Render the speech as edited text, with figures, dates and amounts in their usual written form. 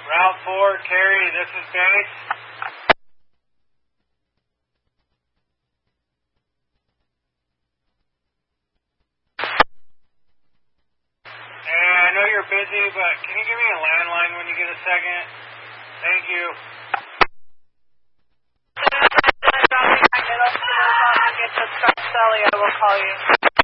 Route 4, Carrie, this is Bates. Hey, I know you're busy, but can you give me a landline when you get a second? Thank you. As soon as I get to Sally, I will call you.